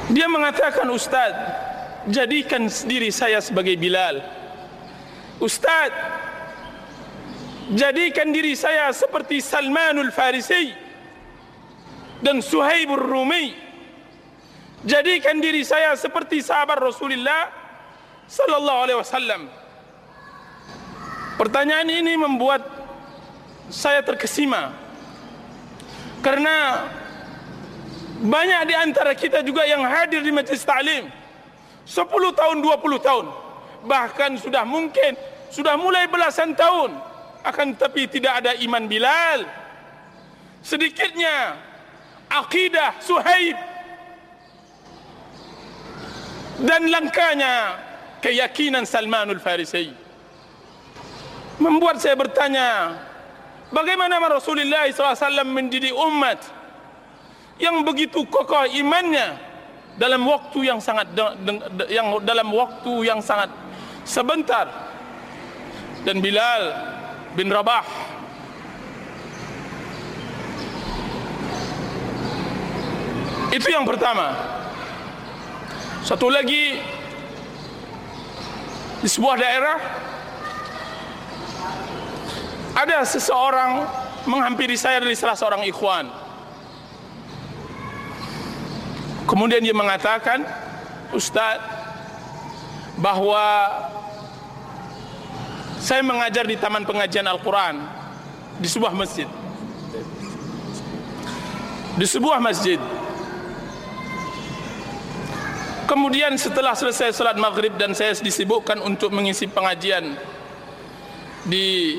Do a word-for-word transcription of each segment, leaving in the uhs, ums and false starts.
Dia mengatakan, Ustaz, jadikan diri saya sebagai Bilal. Ustaz, jadikan diri saya seperti Salmanul Farisi dan Suhaibur Rumi. Jadikan diri saya seperti sahabat Rasulullah sallallahu alaihi wasallam. Pertanyaan ini membuat saya terkesima, karena banyak di antara kita juga yang hadir di majlis ta'lim sepuluh tahun, dua puluh tahun, bahkan sudah mungkin sudah mulai belasan tahun, akan tetapi tidak ada iman Bilal, sedikitnya akidah Suhaib, dan langkanya keyakinan Salmanul Farisi. Membuat saya bertanya, bagaimana Rasulullah sallallahu alaihi wasallam mendidik umat yang begitu kokoh imannya dalam waktu yang sangat yang dalam waktu yang sangat sebentar. Dan Bilal bin Rabah itu yang pertama. Satu lagi, di sebuah daerah ada seseorang menghampiri saya dari salah seorang ikhwan. Kemudian dia mengatakan, Ustaz, bahwa saya mengajar di taman pengajian Al-Quran di sebuah masjid. Di sebuah masjid. Kemudian setelah selesai salat maghrib dan saya disibukkan untuk mengisi pengajian di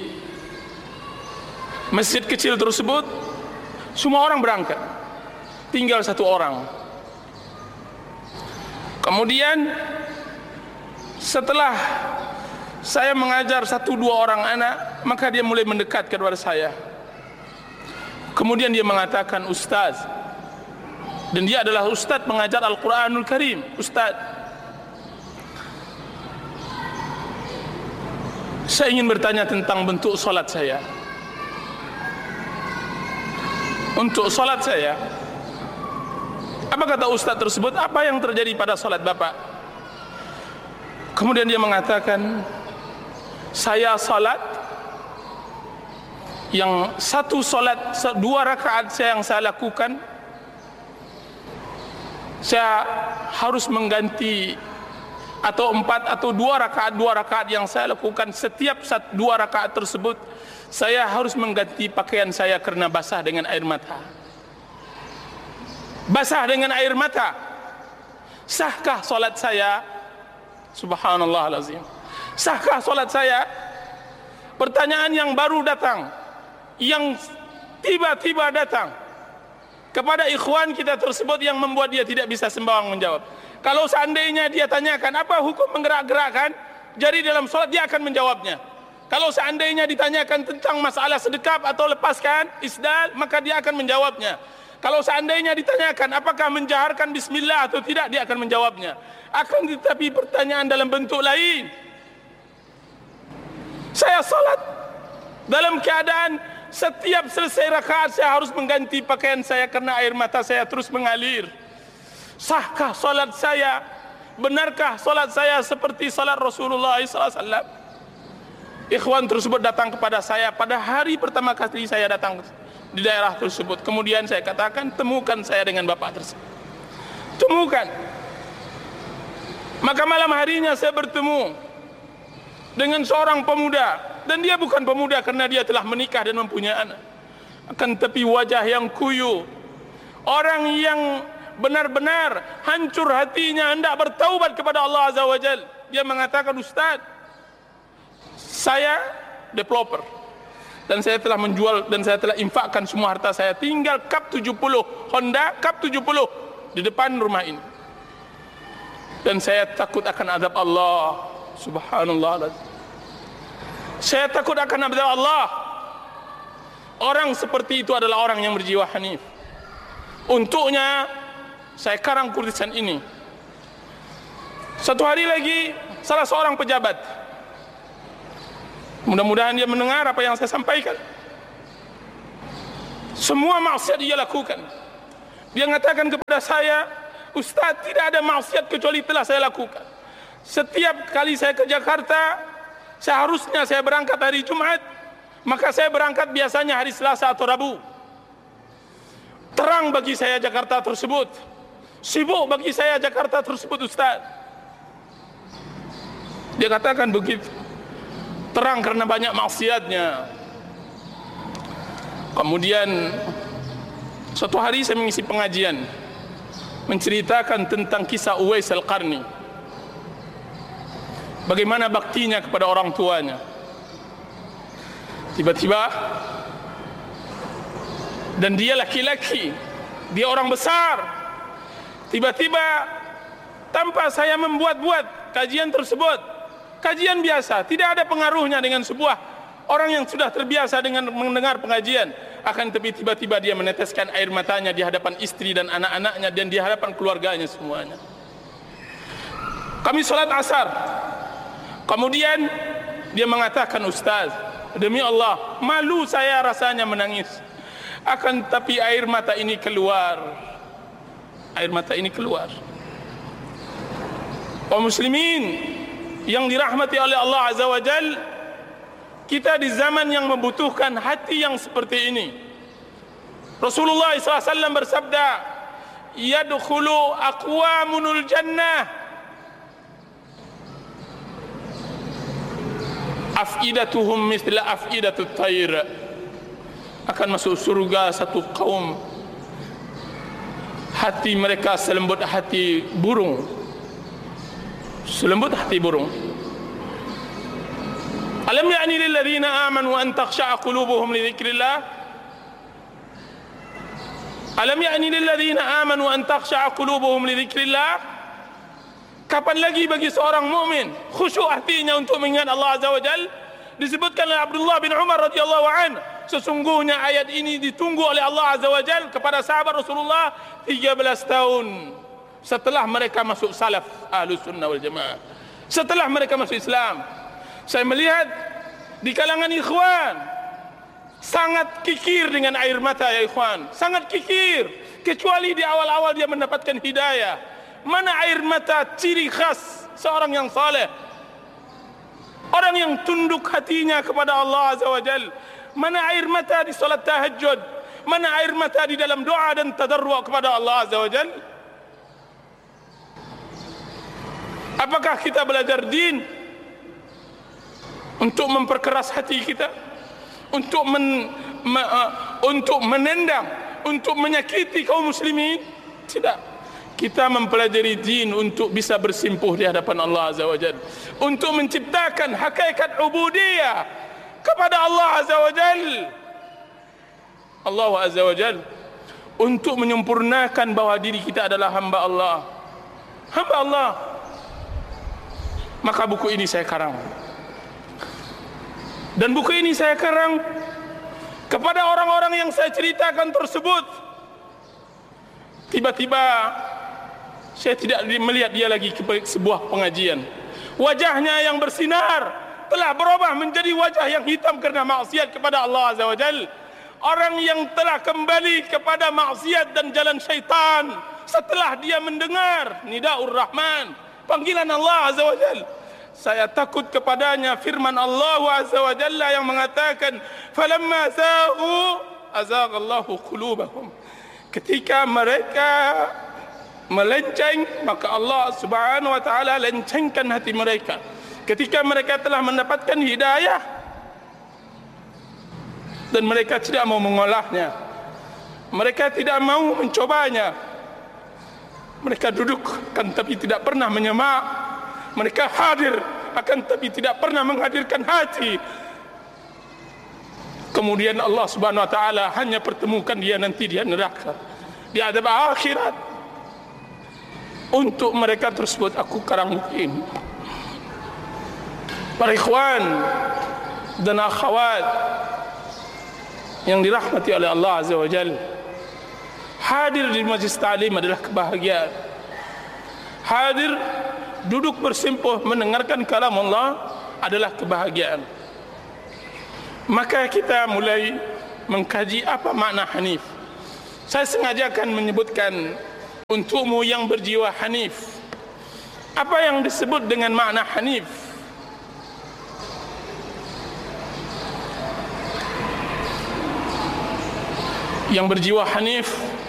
masjid kecil tersebut, semua orang berangkat, tinggal satu orang. Kemudian setelah saya mengajar satu dua orang anak, maka dia mulai mendekat kepada saya. Kemudian dia mengatakan, Ustaz, dan dia adalah Ustaz mengajar Al-Quranul Karim. Ustaz, saya ingin bertanya tentang bentuk solat saya. Untuk solat saya, apa kata Ustaz tersebut? Apa yang terjadi pada solat Bapak? Kemudian dia mengatakan, saya solat yang satu solat, dua rakaat saya yang saya lakukan, saya harus mengganti, atau empat atau dua rakaat dua rakaat yang saya lakukan, setiap satu dua rakaat tersebut saya harus mengganti pakaian saya karena basah dengan air mata. Basah dengan air mata. Sahkah solat saya? Subhanallah alazim. Sahkah solat saya? Pertanyaan yang baru datang, yang tiba-tiba datang kepada ikhwan kita tersebut, yang membuat dia tidak bisa sembarang menjawab. Kalau seandainya dia tanyakan apa hukum menggerak-gerakkan jari dalam solat, dia akan menjawabnya. Kalau seandainya ditanyakan tentang masalah sedekap atau lepaskan isdal, maka dia akan menjawabnya. Kalau seandainya ditanyakan apakah menjaharkan bismillah atau tidak, dia akan menjawabnya. Akan tetapi pertanyaan dalam bentuk lain. Saya salat dalam keadaan setiap selesai rakaat saya harus mengganti pakaian saya karena air mata saya terus mengalir. Sahkah salat saya? Benarkah salat saya seperti salat Rasulullah sallallahu alaihi wasallam? Ikhwan tersebut datang kepada saya pada hari pertama kali saya datang di daerah tersebut. Kemudian saya katakan, temukan saya dengan bapak tersebut. Temukan. Maka malam harinya saya bertemu dengan seorang pemuda, dan dia bukan pemuda karena dia telah menikah dan mempunyai anak, akan tetapi wajah yang kuyu, orang yang benar-benar hancur hatinya hendak bertaubat kepada Allah Azza wa Jal. Dia mengatakan, Ustaz, saya developer dan saya telah menjual dan saya telah infakkan semua harta saya, tinggal Cup tujuh puluh, Honda Cup tujuh puluh di depan rumah ini, dan saya takut akan azab Allah. Subhanallah, saya takut akan azab Allah. Orang seperti itu adalah orang yang berjiwa hanif. Untuknya saya karang tulisan ini. Satu hari lagi salah seorang pejabat, mudah-mudahan dia mendengar apa yang saya sampaikan, semua maksiat dia lakukan. Dia mengatakan kepada saya, Ustaz, tidak ada maksiat kecuali telah saya lakukan. Setiap kali saya ke Jakarta, seharusnya saya berangkat hari Jumat, maka saya berangkat biasanya hari Selasa atau Rabu. Terang bagi saya Jakarta tersebut, sibuk bagi saya Jakarta tersebut, Ustaz. Dia katakan begitu. Terang karena banyak maksiatnya. Kemudian suatu hari saya mengisi pengajian, menceritakan tentang kisah Uwais Al-Qarni, bagaimana baktinya kepada orang tuanya. Tiba-tiba, dan dia laki-laki, dia orang besar, tiba-tiba tanpa saya membuat-buat kajian tersebut, kajian biasa, tidak ada pengaruhnya dengan sebuah orang yang sudah terbiasa dengan mendengar pengajian, akan tapi tiba-tiba dia meneteskan air matanya di hadapan istri dan anak-anaknya dan di hadapan keluarganya semuanya. Kami sholat asar, kemudian dia mengatakan, Ustaz, demi Allah, malu saya rasanya menangis, akan tapi air mata ini keluar, air mata ini keluar. Kaum muslimin yang dirahmati oleh Allah Azza wa Jal, kita di zaman yang membutuhkan hati yang seperti ini. Rasulullah shallallahu alaihi wasallam bersabda, yadkhulu aqwamunul jannah afidatuhum mithla afidatut tayr. Akan masuk surga satu kaum, hati mereka selembut hati burung, selembut hati burung. Alam ya'ni lil ladzina amanu an takhsha'a qulubuhum li dzikrillah? Alam ya'ni lil ladzina amanu an takhsha'a qulubuhum li dzikrillah? Kapan lagi bagi seorang mukmin khusyuk hatinya untuk mengingat Allah Azza wa Jalla? Disebutkan oleh Abdullah bin Umar radhiyallahu anhu, sesungguhnya ayat ini ditunggu oleh Allah Azza wa Jalla kepada sahabat Rasulullah tiga belas tahun setelah mereka masuk salaf Ahlus Sunnah wal Jamaah, setelah mereka masuk Islam. Saya melihat di kalangan ikhwan sangat kikir dengan air mata, ya ikhwan, sangat kikir, kecuali di awal-awal dia mendapatkan hidayah. Mana air mata ciri khas seorang yang saleh, orang yang tunduk hatinya kepada Allah Azza wa Jal. Mana air mata di salat tahajud, mana air mata di dalam doa dan tadarru' kepada Allah Azza wa Jal. Apakah kita belajar din untuk memperkeras hati kita, untuk men, me, uh, untuk menendang, untuk menyakiti kaum muslimin? Tidak. Kita mempelajari din untuk bisa bersimpuh di hadapan Allah Azza wa Jalla, untuk menciptakan hakikat ubudiyah kepada Allah Azza wa Jalla. Allah Azza wa Jalla untuk menyempurnakan bahwa diri kita adalah hamba Allah, hamba Allah. Maka buku ini saya karang, dan buku ini saya karang kepada orang-orang yang saya ceritakan tersebut. Tiba-tiba saya tidak melihat dia lagi ke sebuah pengajian. Wajahnya yang bersinar telah berubah menjadi wajah yang hitam karena maksiat kepada Allah Azza wa Jalla. Orang yang telah kembali kepada maksiat dan jalan syaitan setelah dia mendengar Nidaur Rahman, panggilan Allah Azza wa Jalla. Saya takut kepadanya firman Allah Azza wa Jalla yang mengatakan, falamma zaghu azaghallahu qulubahum. Ketika mereka melenceng, maka Allah Subhanahu wa taala lencengkan hati mereka. Ketika mereka telah mendapatkan hidayah dan mereka tidak mau mengolahnya, mereka tidak mau mencobanya, mereka duduk kan tapi tidak pernah menyemak, mereka hadir akan tapi tidak pernah menghadirkan hati. Kemudian Allah Subhanahu wa taala hanya pertemukan dia nanti di neraka, di adab akhirat. Untuk mereka tersebut aku karang mungkin. Para ikhwan dan akhwat yang dirahmati oleh Allah Azza wa Jalla, hadir di majlis ta'lim adalah kebahagiaan. Hadir duduk bersimpuh mendengarkan kalam Allah adalah kebahagiaan. Maka kita mulai mengkaji apa makna hanif. Saya sengaja akan menyebutkan untukmu yang berjiwa hanif. Apa yang disebut dengan makna hanif? Yang berjiwa hanif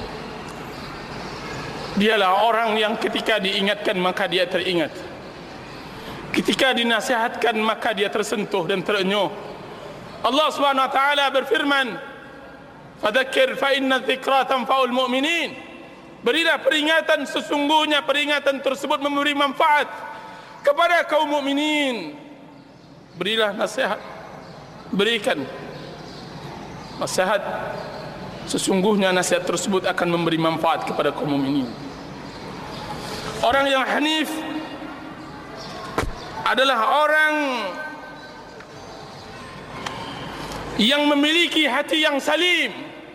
dialah orang yang ketika diingatkan maka dia teringat, ketika dinasihatkan maka dia tersentuh dan terenyuh. Allah Subhanahu wa taala berfirman, "Fadzakir fa inna dzikra tanfa'ul mu'minin." Berilah peringatan, sesungguhnya peringatan tersebut memberi manfaat kepada kaum mukminin. Berilah nasihat, berikan nasihat, sesungguhnya nasihat tersebut akan memberi manfaat kepada kaum mukminin. Orang yang hanif adalah orang yang memiliki hati yang salim,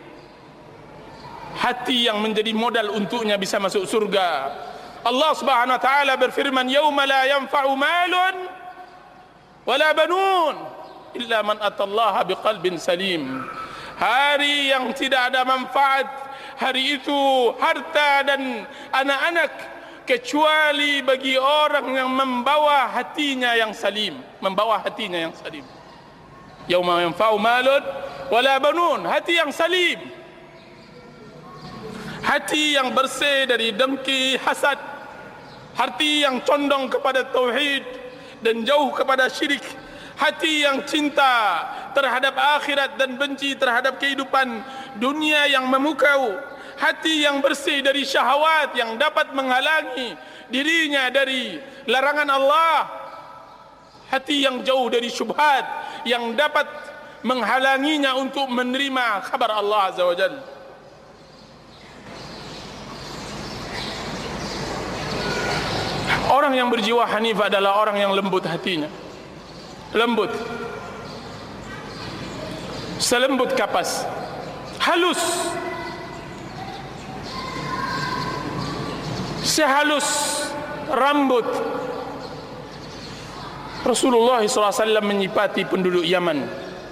hati yang menjadi modal untuknya bisa masuk surga. Allah Subhanahu wa taala berfirman, "Yauma la yanfa'u malun wala banun illa man atallaha biqalbin salim." Hari yang tidak ada manfaat, hari itu harta dan anak-anak kecuali bagi orang yang membawa hatinya yang salim, membawa hatinya yang salim. Yauma yanfa'u malun wala banun, hati yang salim, hati yang bersih dari dengki, hasad, hati yang condong kepada tauhid dan jauh kepada syirik, hati yang cinta terhadap akhirat dan benci terhadap kehidupan dunia yang memukau, hati yang bersih dari syahwat yang dapat menghalangi dirinya dari larangan Allah, hati yang jauh dari syubhat yang dapat menghalanginya untuk menerima kabar Allah Azza wa Jalla. Orang yang berjiwa hanif adalah orang yang lembut hatinya, lembut, selembut kapas, halus, sehalus rambut. Rasulullah shallallahu alaihi wasallam menyifati penduduk Yaman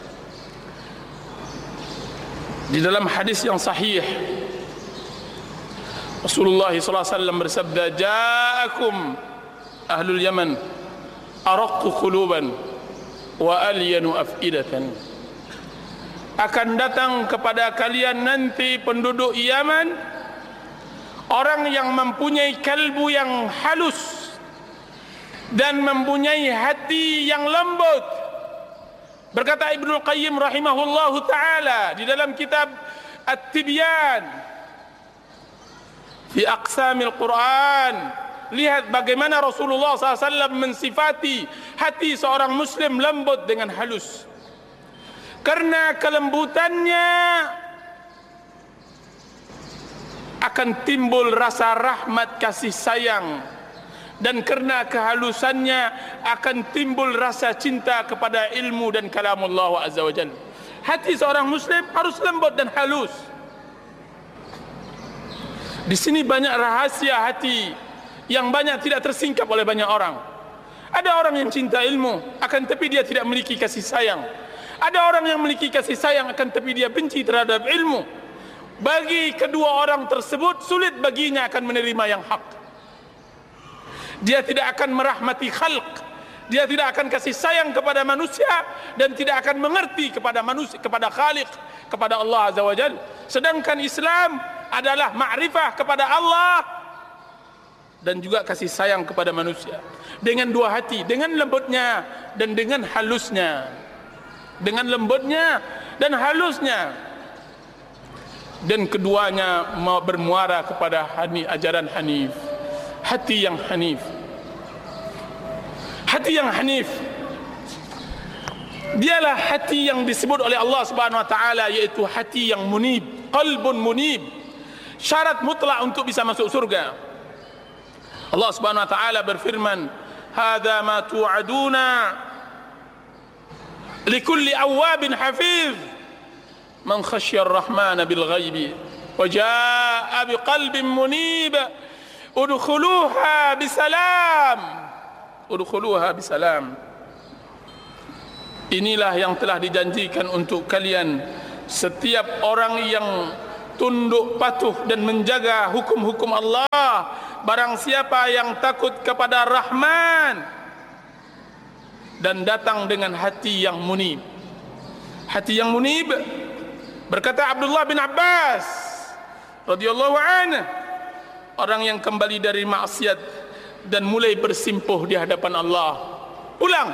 di dalam hadis yang sahih. Rasulullah shallallahu alaihi wasallam bersabda, "Ja'akum ahlul Yaman araqqu quluban wa alyanu af'idatan." Akan datang kepada kalian nanti penduduk Yaman orang yang mempunyai kalbu yang halus dan mempunyai hati yang lembut. Berkata Ibnu Qayyim rahimahullahu taala di dalam kitab At-Tibyan fi aqsamil Quran, lihat bagaimana Rasulullah sallallahu alaihi wasallam mensifati hati seorang muslim lembut dengan halus. Karena kelembutannya akan timbul rasa rahmat kasih sayang, dan karena kehalusannya akan timbul rasa cinta kepada ilmu dan kalamullah azza wa jalla. Hati seorang muslim harus lembut dan halus. Di sini banyak rahasia hati yang banyak tidak tersingkap oleh banyak orang. Ada orang yang cinta ilmu, akan tapi dia tidak memiliki kasih sayang. Ada orang yang memiliki kasih sayang, akan tapi dia benci terhadap ilmu. Bagi kedua orang tersebut sulit baginya akan menerima yang hak. Dia tidak akan merahmati khalq, dia tidak akan kasih sayang kepada manusia, dan tidak akan mengerti kepada manusia, kepada Khaliq, kepada Allah Azza wa Jalla. Sedangkan Islam adalah ma'rifah kepada Allah dan juga kasih sayang kepada manusia. Dengan dua hati, dengan lembutnya dan dengan halusnya. Dengan lembutnya dan halusnya. Dan keduanya bermuara kepada hani, ajaran hanif. Hati yang hanif. Hati yang hanif dialah hati yang disebut oleh Allah Subhanahu wa taala, yaitu hati yang munib, qalbun munib. Syarat mutlak untuk bisa masuk surga. Allah Subhanahu wa taala berfirman, "Hadza ma tu'aduna likulli awwabin hafiz man khasyya ar-rahmana bil ghaibi wa jaa'a biqalbin munib udkhuluha bisalam udkhuluha bisalam." Inilah yang telah dijanjikan untuk kalian, setiap orang yang tunduk patuh dan menjaga hukum-hukum Allah. Barang siapa yang takut kepada Rahman dan datang dengan hati yang munib. Hati yang munib, berkata Abdullah bin Abbas radhiyallahu anhu, orang yang kembali dari maksiat dan mulai bersimpuh di hadapan Allah. Ulang.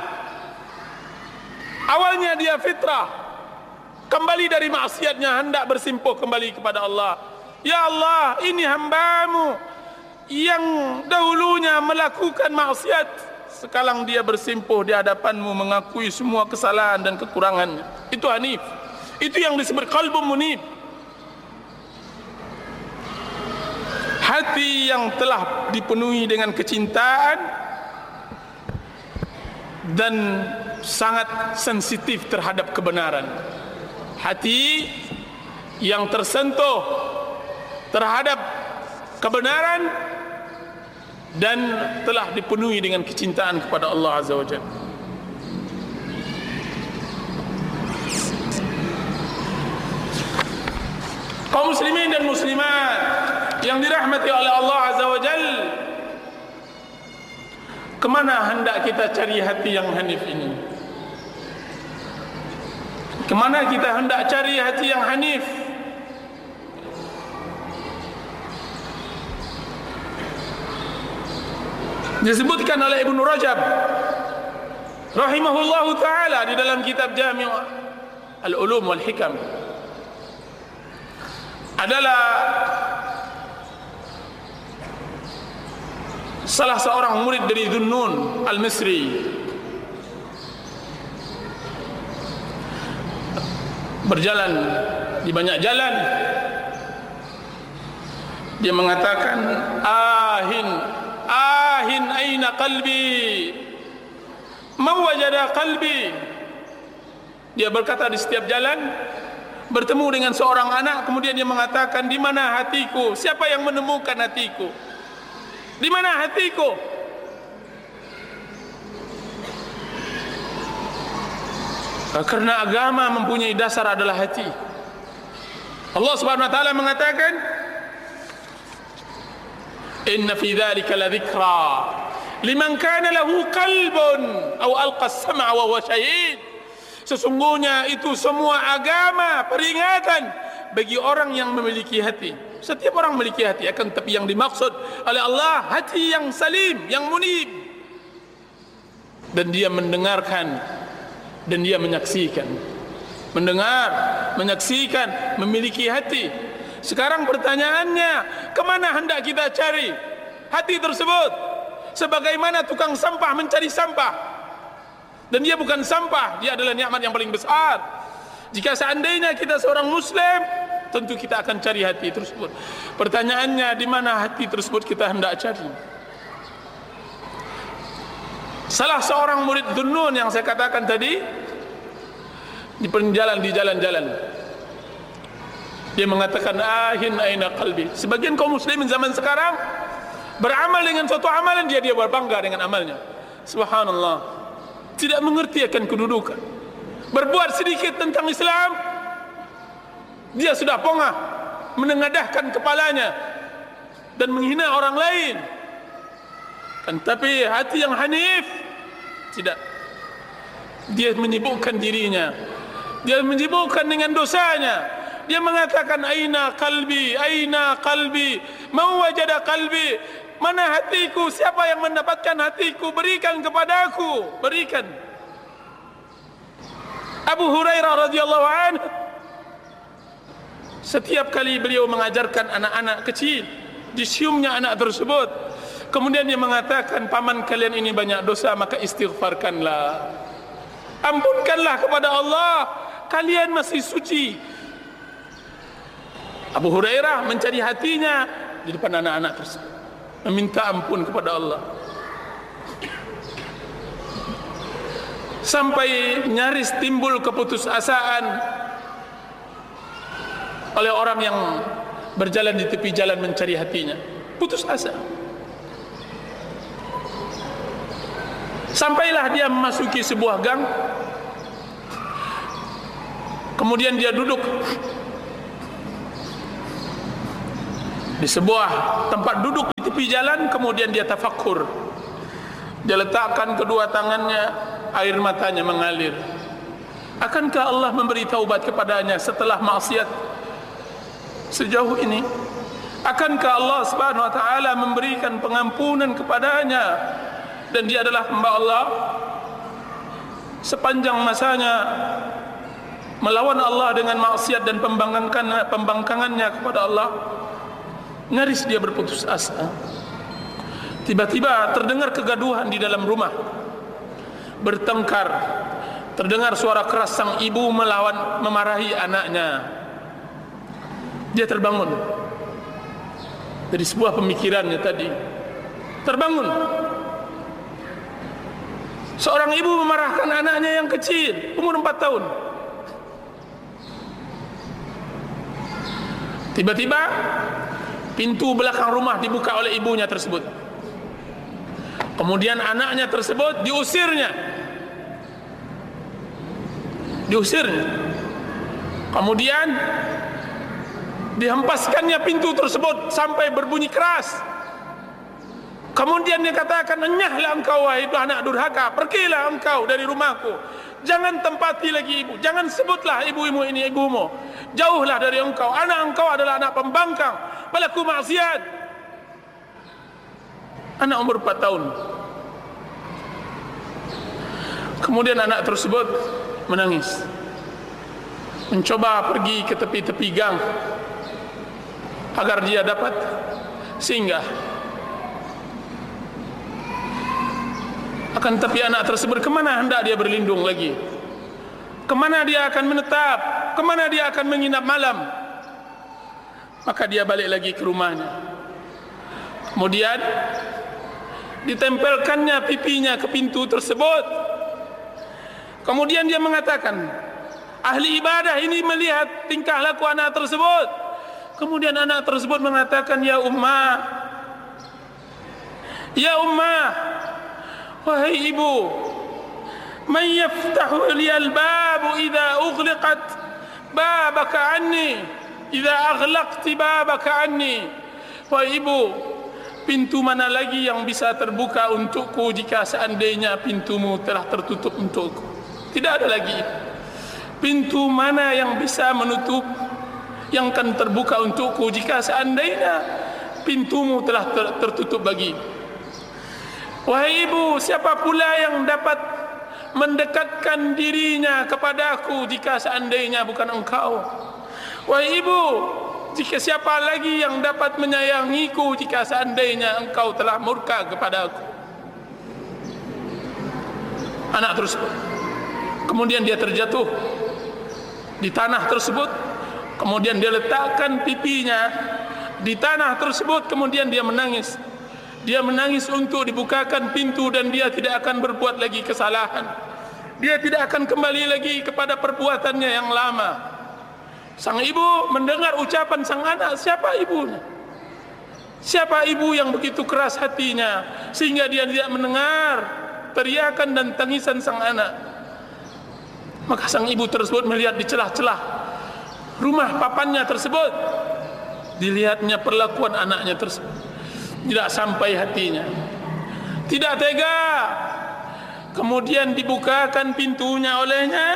Awalnya dia fitrah, kembali dari maksiatnya, hendak bersimpuh kembali kepada Allah. Ya Allah, ini hamba-Mu yang dahulunya melakukan maksiat, sekarang dia bersimpuh di hadapan-Mu, mengakui semua kesalahan dan kekurangannya. Itu hanif. Itu yang disebut qalbun munib. Hati yang telah dipenuhi dengan kecintaan dan sangat sensitif terhadap kebenaran. Hati yang tersentuh terhadap kebenaran dan telah dipenuhi dengan kecintaan kepada Allah Azza wa Jalla. Kaum muslimin dan muslimat yang dirahmati oleh Allah Azza wa Jalla, kemana hendak kita cari hati yang hanif ini? Kemana kita hendak cari hati yang hanif? Disebutkan oleh Ibnu Rajab rahimahullahu ta'ala di dalam kitab Jami' Al-Ulum wal Hikam, adalah salah seorang murid dari Dhunnun Al-Misri. Berjalan di banyak jalan, dia mengatakan, ahin ahin aina qalbi, man wajada qalbi. Dia berkata di setiap jalan, bertemu dengan seorang anak, kemudian dia mengatakan, di mana hatiku? Siapa yang menemukan hatiku? Di mana hatiku? Karena agama mempunyai dasar adalah hati. Allah Subhanahu wa taala mengatakan, inna fi dzalika la dzikra liman kana lahu qalbun aw alqa as-sam'a wa huwa syahid. Sesungguhnya itu semua agama peringatan bagi orang yang memiliki hati. Setiap orang memiliki hati, akan tapi yang dimaksud oleh Allah hati yang salim, yang munib, dan dia mendengarkan dan dia menyaksikan. Mendengar, menyaksikan, memiliki hati. Sekarang pertanyaannya, kemana hendak kita cari hati tersebut? Sebagaimana tukang sampah mencari sampah, dan dia bukan sampah, dia adalah nikmat yang paling besar. Jika seandainya kita seorang muslim, tentu kita akan cari hati tersebut. Pertanyaannya, di mana hati tersebut kita hendak cari? Salah seorang murid Dhunnun yang saya katakan tadi, di penjalan di jalan-jalan, dia mengatakan, ahin aina qalbi. Sebagian kaum muslimin zaman sekarang beramal dengan suatu amalan, dia dia berbangga dengan amalnya. Subhanallah, tidak mengerti akan kedudukan. Berbuat sedikit tentang Islam, dia sudah pongah menengadahkan kepalanya dan menghina orang lain. Kan, tapi hati yang hanif tidak. Dia menyibukkan dirinya, dia menyibukkan dengan dosanya. Dia mengatakan, aina qalbi, aina qalbi, man wajada qalbi. Mana hatiku? Siapa yang mendapatkan hatiku? Berikan kepadaku, berikan. Abu Hurairah radhiyallahu anhu, setiap kali beliau mengajarkan anak-anak kecil, disiumnya anak tersebut. Kemudian dia mengatakan, paman kalian ini banyak dosa, maka istighfarkanlah, ampunkanlah kepada Allah, kalian masih suci. Abu Hurairah mencari hatinya di depan anak-anak tersebut, meminta ampun kepada Allah, sampai nyaris timbul keputusasaan oleh orang yang berjalan di tepi jalan mencari hatinya. Putus asa. Sampailah dia memasuki sebuah gang, kemudian dia duduk di sebuah tempat duduk di tepi jalan, kemudian dia tafakkur. Dia letakkan kedua tangannya, air matanya mengalir. Akankah Allah memberi taubat kepadanya setelah maksiat sejauh ini? Akankah Allah Subhanahu wa taala memberikan pengampunan kepadanya dan dia adalah hamba Allah? Sepanjang masanya melawan Allah dengan maksiat dan pembangkangan pembangkangannya kepada Allah, nyaris dia berputus asa. Tiba-tiba terdengar kegaduhan di dalam rumah, bertengkar. Terdengar suara keras sang ibu melawan memarahi anaknya. Dia terbangun dari sebuah pemikirannya tadi. Terbangun. Seorang ibu memarahkan anaknya yang kecil, umur empat tahun. Tiba-tiba pintu belakang rumah dibuka oleh ibunya tersebut. Kemudian anaknya tersebut diusirnya. Diusirnya. Kemudian dihempaskannya pintu tersebut sampai berbunyi keras. Kemudian dia katakan, "Enyahlah engkau wahai anak durhaka, pergilah engkau dari rumahku. Jangan tempati lagi ibu, jangan sebutlah ibu-ibu ini ibumu. Jauhlah dari engkau, anak engkau adalah anak pembangkang, pelaku maksiat." Anak umur empat tahun. Kemudian anak tersebut menangis, mencoba pergi ke tepi-tepi gang agar dia dapat singgah. Akan tapi anak tersebut, kemana hendak dia berlindung lagi? Kemana dia akan menetap? Kemana dia akan menginap malam? Maka dia balik lagi ke rumahnya. Kemudian ditempelkannya pipinya ke pintu tersebut. Kemudian dia mengatakan, ahli ibadah ini melihat tingkah laku anak tersebut. Kemudian anak tersebut mengatakan, "Ya ummah, ya ummah, wahai ibu, man yaftahu liyal babu idza ughliqat babaka anni, idza aghlaqti babaka anni." Wahai ibu, pintu mana lagi yang bisa terbuka untukku jika seandainya pintumu telah tertutup untukku? Tidak ada lagi. Pintu mana yang bisa menutup, yang akan terbuka untukku jika seandainya pintumu telah ter tertutup bagi? Wahai ibu, siapa pula yang dapat mendekatkan dirinya kepadaku jika seandainya bukan engkau? Wahai ibu, jika siapa lagi yang dapat menyayangiku jika seandainya engkau telah murka kepadaku? Anak tersebut, kemudian dia terjatuh di tanah tersebut. Kemudian dia letakkan pipinya di tanah tersebut. Kemudian dia menangis. Dia menangis untuk dibukakan pintu dan dia tidak akan berbuat lagi kesalahan. Dia tidak akan kembali lagi kepada perbuatannya yang lama. Sang ibu mendengar ucapan sang anak, siapa ibunya? Siapa ibu yang begitu keras hatinya sehingga dia tidak mendengar teriakan dan tangisan sang anak? Maka sang ibu tersebut melihat di celah-celah rumah papannya tersebut. Dilihatnya perlakuan anaknya tersebut. Tidak sampai hatinya, tidak tega. Kemudian dibukakan pintunya olehnya.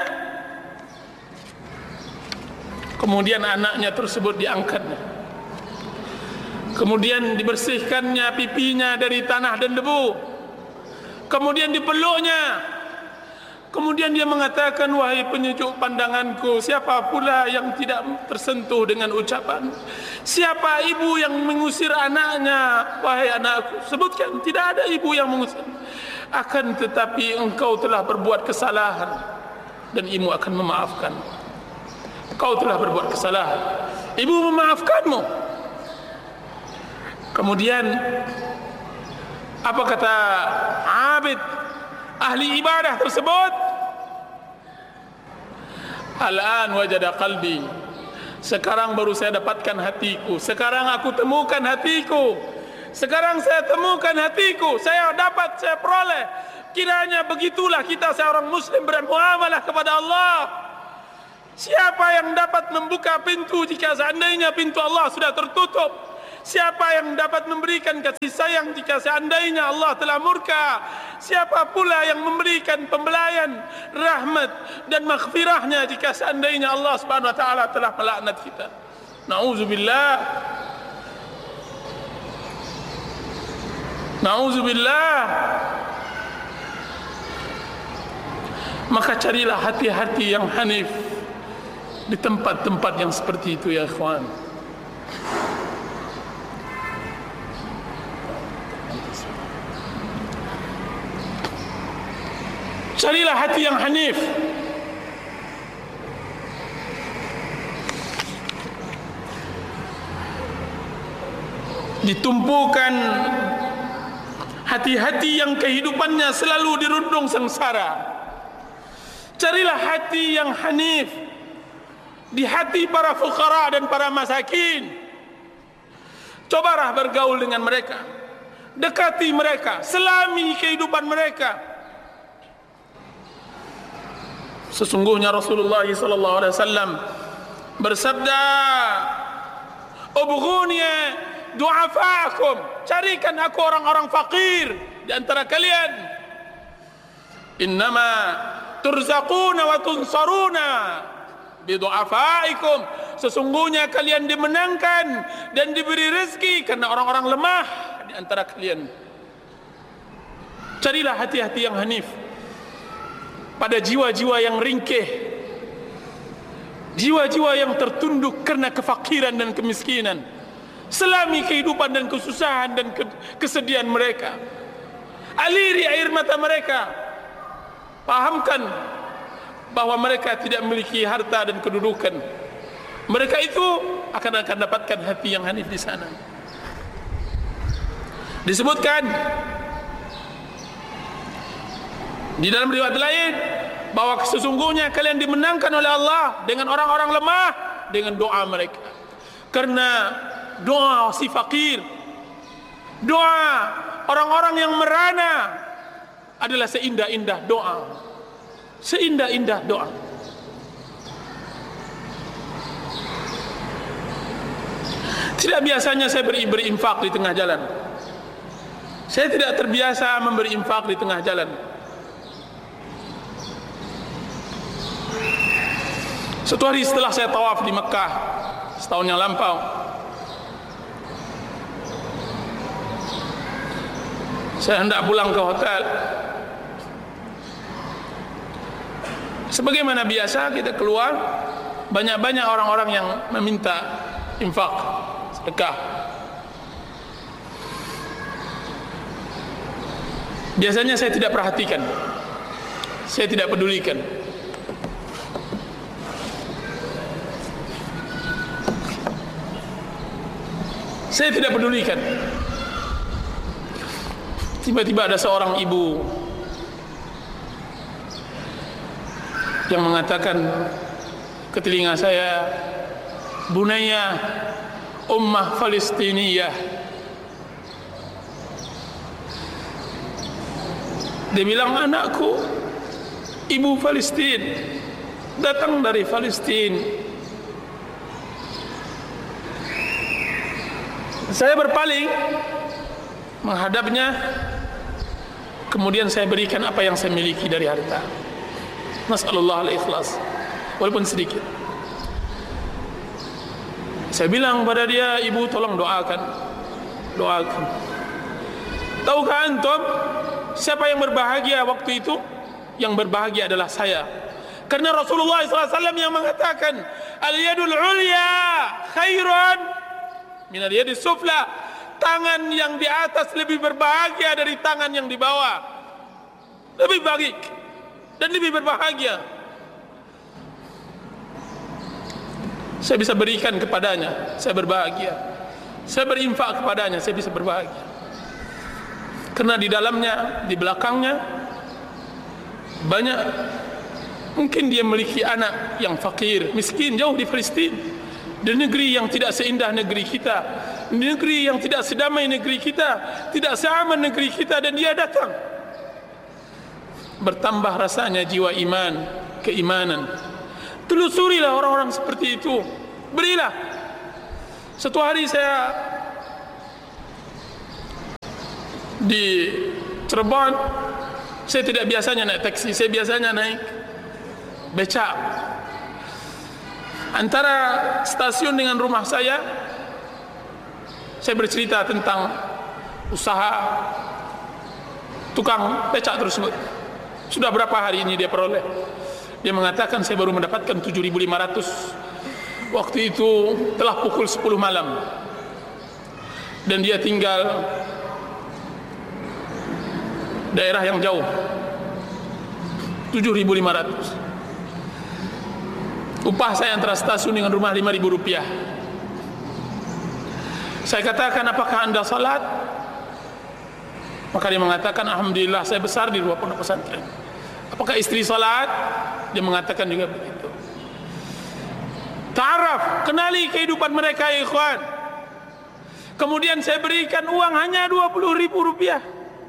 Kemudian anaknya tersebut diangkatnya. Kemudian dibersihkannya pipinya dari tanah dan debu. Kemudian dipeluknya. Kemudian dia mengatakan, "Wahai penyejuk pandanganku, siapa pula yang tidak tersentuh dengan ucapan? Siapa ibu yang mengusir anaknya? Wahai anakku, sebutkan." Tidak ada ibu yang mengusir. Akan tetapi engkau telah berbuat kesalahan dan ibu akan memaafkan. Kau telah berbuat kesalahan, ibu memaafkanmu. Kemudian apa kata abid ahli ibadah tersebut? Al-an wajada qalbi. Sekarang baru saya dapatkan hatiku. Sekarang aku temukan hatiku. Sekarang saya temukan hatiku. Saya dapat, saya peroleh. Kiranya begitulah kita seorang muslim bermuamalah kepada Allah. Siapa yang dapat membuka pintu jika seandainya pintu Allah sudah tertutup? Siapa yang dapat memberikan kasih sayang jika seandainya Allah telah murka? Siapa pula yang memberikan pembelaian, rahmat dan maghfirahnya jika seandainya Allah Subhanahu wa taala telah melaknat kita? Nauzubillah. Nauzubillah. Maka carilah hati-hati yang hanif di tempat-tempat yang seperti itu, ya ikhwan. Carilah hati yang hanif. Ditumpukan hati-hati yang kehidupannya selalu dirundung sengsara. Carilah hati yang hanif di hati para fuqara dan para masakin. Cobalah bergaul dengan mereka, dekati mereka, selami kehidupan mereka. Sesungguhnya Rasulullah sallallahu alaihi wasallam bersabda, "Ubghuni du'afaakum." Carikan aku orang-orang fakir di antara kalian. Innama turzaquna wa tunsaruna bidu'afaikum. Sesungguhnya kalian dimenangkan dan diberi rezeki karena orang-orang lemah di antara kalian. Carilah hati-hati yang hanif pada jiwa-jiwa yang ringkih, jiwa-jiwa yang tertunduk karena kefakiran dan kemiskinan, selami kehidupan dan kesusahan dan kesedihan mereka. Aliri air mata mereka, pahamkan bahwa mereka tidak memiliki harta dan kedudukan. Mereka itu akan akan dapatkan hati yang hanif di sana. Disebutkan di dalam riwayat lain bahwa sesungguhnya kalian dimenangkan oleh Allah dengan orang-orang lemah dengan doa mereka. Karena doa si fakir, doa orang-orang yang merana adalah seindah-indah doa. Seindah-indah doa. Tidak biasanya saya beri, berinfak di tengah jalan. Saya tidak terbiasa memberi infak di tengah jalan. Suatu hari setelah saya tawaf di Mekah setahun yang lampau, saya hendak pulang ke hotel. Sebagaimana biasa kita keluar, banyak-banyak orang-orang yang meminta infak, sedekah. Biasanya saya tidak perhatikan, saya tidak pedulikan. Saya tidak pedulikan. Tiba-tiba ada seorang ibu yang mengatakan ke telinga saya, "Bunaya ummah Palestiniyah." Dia bilang, "Anakku, ibu Palestin, datang dari Palestin." Saya berpaling menghadapnya, kemudian saya berikan apa yang saya miliki dari harta. Nasallallahu al-ikhlas, walaupun sedikit. Saya bilang pada dia, "Ibu, tolong doakan, doakan. Tahukah antum siapa yang berbahagia waktu itu? Yang berbahagia adalah saya. Karena Rasulullah sallallahu alaihi wasallam yang mengatakan, al-yadul ulya khairun min al-yadis sufla." Tangan yang di atas lebih berbahagia dari tangan yang di bawah. Lebih baik dan lebih berbahagia. Saya bisa berikan kepadanya, saya berbahagia. Saya berinfak kepadanya, saya bisa berbahagia. Karena di dalamnya, di belakangnya banyak, mungkin dia memiliki anak yang fakir, miskin, jauh di Palestin, di negeri yang tidak seindah negeri kita, negeri yang tidak sedamai negeri kita, tidak seaman negeri kita, dan dia datang. Bertambah rasanya jiwa iman, keimanan. Telusurilah orang-orang seperti itu, berilah. Satu hari saya di Cirebon, saya tidak biasanya naik taksi, saya biasanya naik becak. Antara stasiun dengan rumah saya, saya bercerita tentang usaha tukang becak tersebut. Sudah berapa hari ini dia peroleh? Dia mengatakan, saya baru mendapatkan tujuh ribu lima ratus. Waktu itu telah pukul sepuluh malam, dan dia tinggal daerah yang jauh. Tujuh ribu lima ratus. Upah saya antara stasiun dengan rumah lima ribu rupiah. Saya katakan, apakah anda salat? Maka dia mengatakan, alhamdulillah saya besar di luar pondok pesantren. Apakah istri salat? Dia mengatakan juga begitu. Ta'araf, kenali kehidupan mereka ya ikhwan. Kemudian saya berikan uang hanya dua puluh ribu rupiah.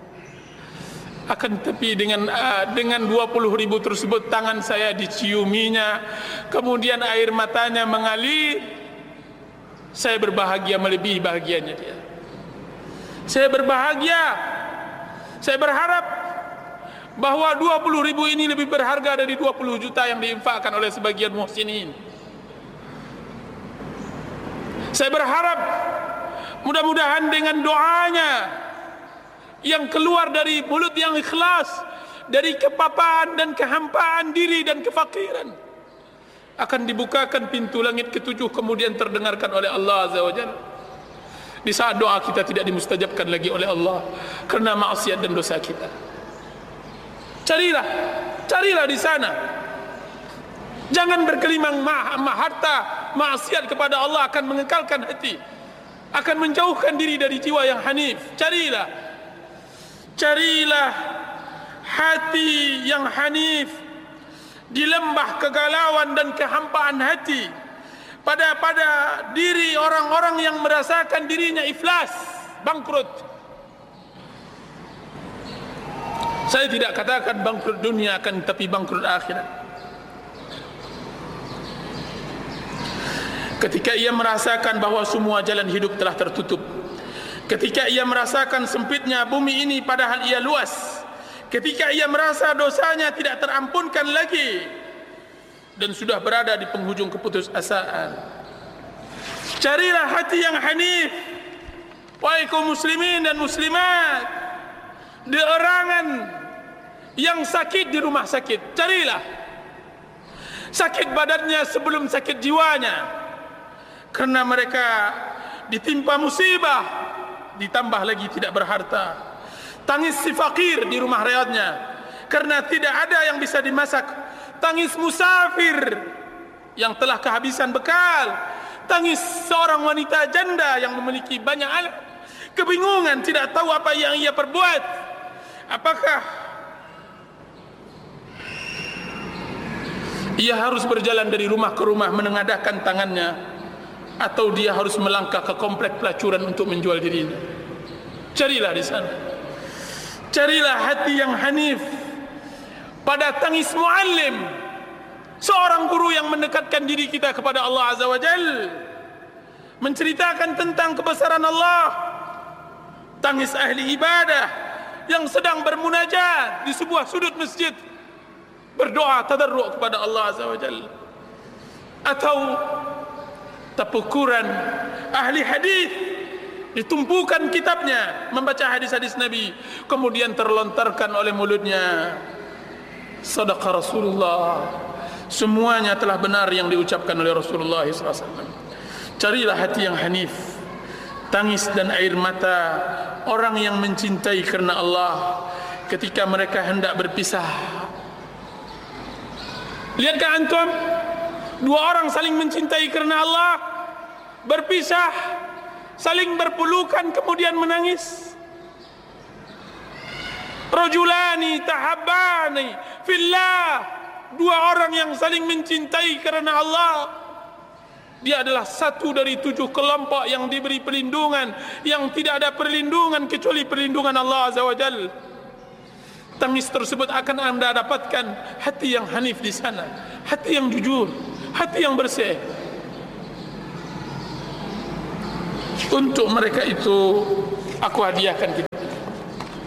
Akan tetapi dengan uh, dengan dua puluh ribu tersebut tangan saya diciuminya, kemudian air matanya mengalir. Saya berbahagia melebihi bahagianya dia. Saya berbahagia. Saya berharap bahwa dua puluh ribu ini lebih berharga dari dua puluh juta yang diinfakkan oleh sebagian muhsinin. Saya berharap mudah-mudahan dengan doanya yang keluar dari mulut yang ikhlas, dari kepapaan dan kehampaan diri dan kefakiran, akan dibukakan pintu langit ketujuh, kemudian terdengarkan oleh Allah Azza wa Jalla. Di saat doa kita tidak dimustajabkan lagi oleh Allah karena maksiat dan dosa kita. Carilah, carilah di sana. Jangan berkelimang mah, mah harta, maksiat kepada Allah akan mengekalkan hati, akan menjauhkan diri dari jiwa yang hanif. Carilah, carilah hati yang hanif di lembah kegalauan dan kehampaan hati. Pada pada diri orang-orang yang merasakan dirinya iflas, bangkrut. Saya tidak katakan bangkrut dunia, akan tapi bangkrut akhirat. Ketika ia merasakan bahwa semua jalan hidup telah tertutup, ketika ia merasakan sempitnya bumi ini padahal ia luas, ketika ia merasa dosanya tidak terampunkan lagi dan sudah berada di penghujung keputusasaan, carilah hati yang hanif. Wahai kaum muslimin dan muslimat, di erangan yang sakit di rumah sakit, carilah sakit badannya sebelum sakit jiwanya, karena mereka ditimpa musibah, ditambah lagi tidak berharta. Tangis si fakir di rumah rehatnya karena tidak ada yang bisa dimasak. Tangis musafir yang telah kehabisan bekal. Tangis seorang wanita janda yang memiliki banyak anak, kebingungan, tidak tahu apa yang ia perbuat. Apakah ia harus berjalan dari rumah ke rumah menengadahkan tangannya, atau dia harus melangkah ke komplek pelacuran untuk menjual dirinya? Carilah di sana. Carilah hati yang hanif pada tangis muallim, seorang guru yang mendekatkan diri kita kepada Allah Azza wa Jal, menceritakan tentang kebesaran Allah. Tangis ahli ibadah yang sedang bermunajat di sebuah sudut masjid, berdoa tadarruk kepada Allah Azza wa Jal. Atau tapukuran ahli hadis, ditumpukan kitabnya membaca hadis-hadis Nabi, kemudian terlontarkan oleh mulutnya, sadaqa Rasulullah, semuanya telah benar yang diucapkan oleh Rasulullah shallallahu alaihi wasallam. Carilah hati yang hanif, tangis dan air mata orang yang mencintai karena Allah ketika mereka hendak berpisah. Lihatkah antum, dua orang saling mencintai karena Allah, berpisah, saling berpelukan kemudian menangis. Rajulani tahabbani fillah, dua orang yang saling mencintai karena Allah. Dia adalah satu dari tujuh kelompok yang diberi perlindungan, yang tidak ada perlindungan kecuali perlindungan Allah Azza wa Jal. Tangis tersebut akan anda dapatkan hati yang hanif di sana, hati yang jujur, hati yang bersih. Untuk mereka itu aku hadiahkan kita.